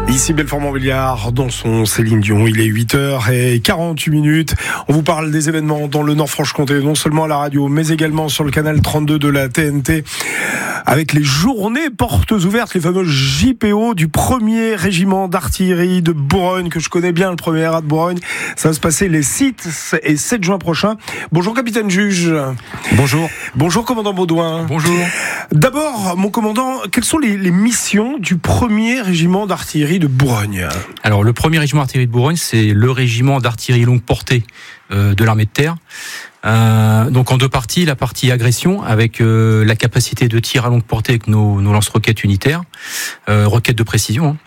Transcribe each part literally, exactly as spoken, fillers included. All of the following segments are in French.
Ici Belfort-Montbéliard dans son Céline Dion, il est huit heures quarante-huit minutes. On vous parle des événements dans le Nord-Franche-Comté, non seulement à la radio, mais également sur le canal trente-deux de la T N T, avec les journées portes ouvertes, les fameux J P O du premier régiment d'artillerie de Bourgogne, que je connais bien, le premier R A de Bourgogne. Ça va se passer les six et sept juin prochains. Bonjour capitaine Juge. Bonjour. Bonjour commandant Baudouin. Bonjour. D'abord, mon commandant, quelles sont les, les missions du premier régiment d'artillerie de Bourgogne? Alors, le premier régiment d'artillerie de Bourgogne, c'est le régiment d'artillerie longue portée euh, de l'armée de terre. Euh, donc en deux parties, la partie agression avec euh, la capacité de tir à longue portée avec nos, nos lance-roquettes unitaires, euh, roquettes de précision, hein.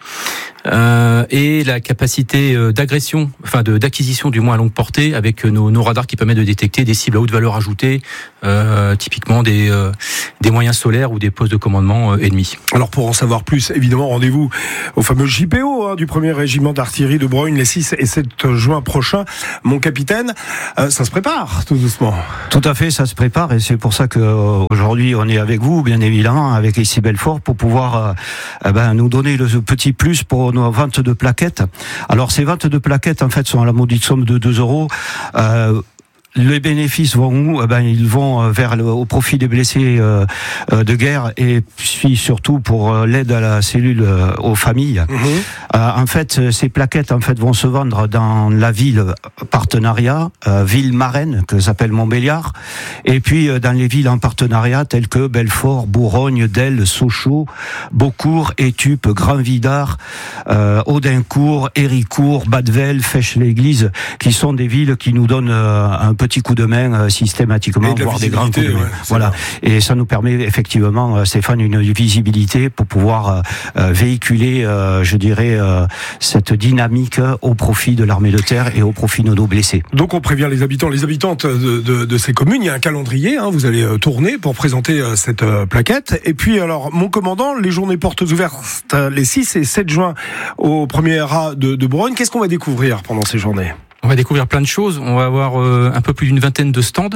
Euh, et la capacité euh, d'agression, enfin de, d'acquisition du moins à longue portée avec nos, nos radars qui permettent de détecter des cibles à haute valeur ajoutée, euh, typiquement des, euh, des moyens solaires ou des postes de commandement euh, ennemis. Alors pour en savoir plus, évidemment, rendez-vous au fameux J P O hein, du premier régiment d'artillerie de Bourgogne les six et sept juin prochains. Mon capitaine, euh, ça se prépare tout doucement. Tout à fait, ça se prépare et c'est pour ça qu'aujourd'hui on est avec vous, bien évidemment, avec ici Belfort, pour pouvoir euh, eh ben, nous donner le petit plus pour nos ventes de plaquettes. Alors ces ventes de plaquettes en fait sont à la maudite somme de deux euros. Euh, Les bénéfices vont où? Eh ben, ils vont vers le, au profit des blessés euh, de guerre et puis surtout pour l'aide à la cellule euh, aux familles. Mmh. Euh, en fait, ces plaquettes en fait vont se vendre dans la ville partenariat, euh, ville marraine que s'appelle Montbéliard, et puis euh, dans les villes en partenariat telles que Belfort, Bourgogne, Delle, Sochaux, Beaucourt, Étupes, Grand-Vidard, euh, Audincourt, Héricourt, Badevel, Fèche-l'Église, qui sont des villes qui nous donnent euh, un peu petit coup de main euh, systématiquement, de voire des grands coups de main. Ouais, voilà. Et ça nous permet effectivement, Stéphane, une visibilité pour pouvoir euh, véhiculer, euh, je dirais, euh, cette dynamique au profit de l'armée de terre et au profit de nos blessés. Donc on prévient les habitants, les habitantes de, de, de ces communes. Il y a un calendrier, hein, vous allez euh, tourner pour présenter euh, cette euh, plaquette. Et puis alors, mon commandant, les journées portes ouvertes euh, les six et sept juin au premier R A de, de Bourgogne. Qu'est-ce qu'on va découvrir pendant ces journées ? On va découvrir plein de choses. On va avoir euh, un peu plus d'une vingtaine de stands.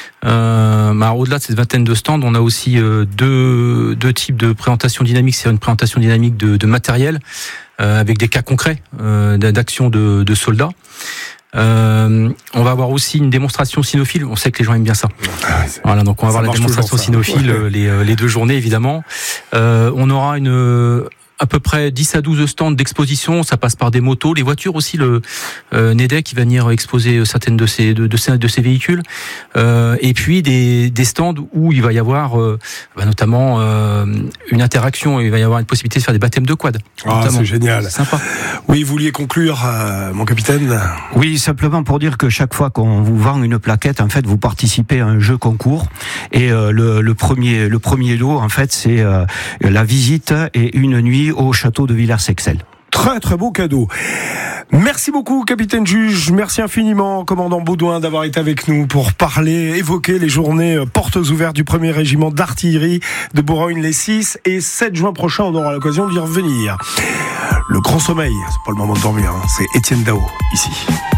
Euh, bah, au-delà de cette vingtaine de stands, on a aussi euh, deux, deux types de présentation dynamique. C'est une présentation dynamique de, de matériel euh, avec des cas concrets euh, d'action de, de soldats. Euh, on va avoir aussi une démonstration cynophile. On sait que les gens aiment bien ça. Ah, voilà, donc on va avoir la démonstration cynophile ouais. les, les deux journées évidemment. Euh, on aura une à peu près dix à douze stands d'exposition, ça passe par des motos, les voitures aussi, le euh, Nedec qui va venir exposer certaines de ces de, de ces de ces véhicules, euh, et puis des des stands où il va y avoir euh, bah, notamment euh, une interaction, il va y avoir une possibilité de faire des baptêmes de quad. Ah, c'est génial. C'est sympa. Oui, vous vouliez conclure, euh, mon capitaine? Oui, simplement pour dire que chaque fois qu'on vous vend une plaquette, en fait, vous participez à un jeu concours et euh, le, le premier le premier lot, en fait, c'est euh, la visite et une nuit au château de Villers-Sexel. Très très beau cadeau. Merci beaucoup capitaine Juge, merci infiniment commandant Baudouin d'avoir été avec nous pour parler, évoquer les journées portes ouvertes du premier régiment d'artillerie de Bourgogne les six et sept juin prochains, on aura l'occasion d'y revenir. Le grand sommeil, c'est pas le moment de dormir, hein, c'est Étienne Dao ici.